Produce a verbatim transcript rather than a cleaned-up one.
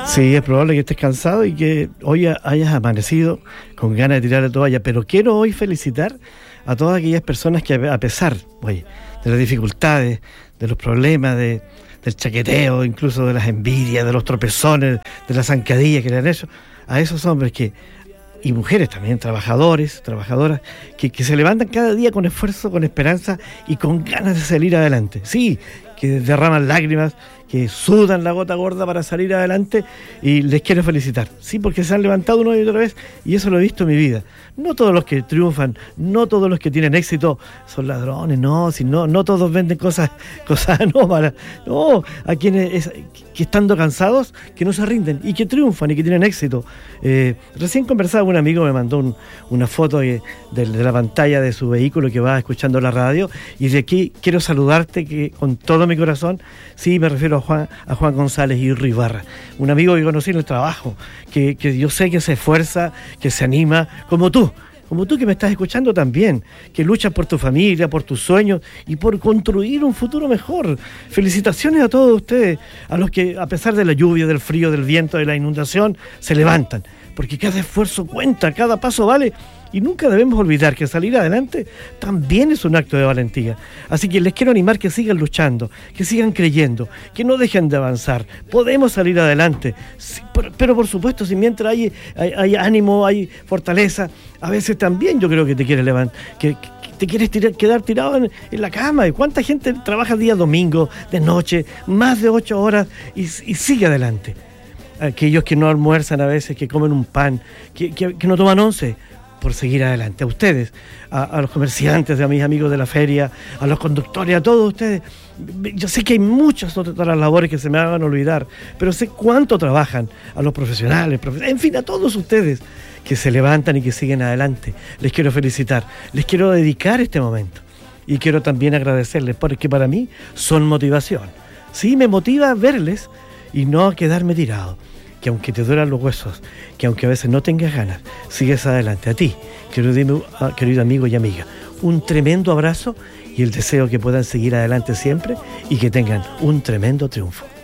Sí, es probable que estés cansado y que hoy hayas amanecido con ganas de tirar la toalla, pero quiero hoy felicitar a todas aquellas personas que, a pesar, oye, de las dificultades, de los problemas, de, del chaqueteo, incluso de las envidias, de los tropezones, de las zancadillas que le han hecho, a esos hombres que, y mujeres también, trabajadores, trabajadoras, que, que se levantan cada día con esfuerzo, con esperanza y con ganas de salir adelante. Sí, que derraman lágrimas, que sudan la gota gorda para salir adelante, y les quiero felicitar. Sí, porque se han levantado una y otra vez, y eso lo he visto en mi vida. No todos los que triunfan, no todos los que tienen éxito son ladrones, no, si no, no todos venden cosas, cosas anómalas. No, a quienes es, que estando cansados, que no se rinden y que triunfan y que tienen éxito. Eh, recién conversaba con un amigo, me mandó un, una foto de, de, de la pantalla de su vehículo que va escuchando la radio, y de aquí quiero saludarte que con todo mi corazón. Sí, me refiero a Juan, a Juan González y Ibarra, un amigo que conocí en el trabajo, que, que yo sé que se esfuerza, que se anima, como tú, como tú que me estás escuchando también, que luchas por tu familia, por tus sueños y por construir un futuro mejor. Felicitaciones a todos ustedes, a los que a pesar de la lluvia, del frío, del viento, de la inundación, se levantan, porque cada esfuerzo cuenta, cada paso vale. Y nunca debemos olvidar que salir adelante también es un acto de valentía. Así que les quiero animar que sigan luchando, que sigan creyendo, que no dejen de avanzar. Podemos salir adelante, sí, pero, pero por supuesto, si mientras hay, hay, hay ánimo, hay fortaleza, a veces también yo creo que te quieres levantar, que, que te quieres tirar, quedar tirado en, en la cama. ¿Y cuánta gente trabaja día domingo, de noche, más de ocho horas y, y sigue adelante? Aquellos que no almuerzan a veces, que comen un pan, que, que, que no toman once, por seguir adelante. A ustedes, a, a los comerciantes, a mis amigos de la feria, a los conductores, a todos ustedes. Yo sé que hay muchas otras labores que se me van a olvidar, pero sé cuánto trabajan, a los profesionales, profe- en fin, a todos ustedes que se levantan y que siguen adelante. Les quiero felicitar, les quiero dedicar este momento y quiero también agradecerles porque para mí son motivación. Sí, me motiva verles y no quedarme tirado. Que aunque te duelan los huesos, que aunque a veces no tengas ganas, sigues adelante. A ti, querido, querido amigo y amiga, un tremendo abrazo y el deseo que puedan seguir adelante siempre y que tengan un tremendo triunfo.